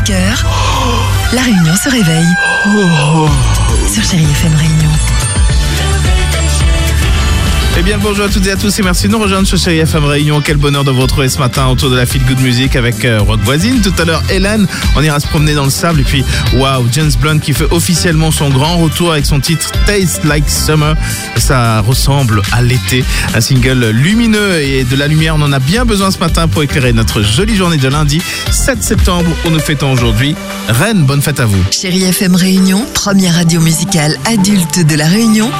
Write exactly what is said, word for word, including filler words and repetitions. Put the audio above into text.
cœur, La Réunion se réveille. Sur Chérie F M Réunion. Eh bien, bonjour à toutes et à tous et merci de nous rejoindre sur Chérie F M Réunion. Quel bonheur de vous retrouver ce matin autour de la Feel Good Music avec euh, Rock Voisine. Tout à l'heure, Hélène, on ira se promener dans le sable. Et puis, waouh, James Blunt qui fait officiellement son grand retour avec son titre Taste Like Summer. Et ça ressemble à l'été. Un single lumineux et de la lumière. On en a bien besoin ce matin pour éclairer notre jolie journée de lundi sept septembre où nous fêtons aujourd'hui Rennes. Bonne fête à vous. Chérie F M Réunion, première radio musicale adulte de la Réunion,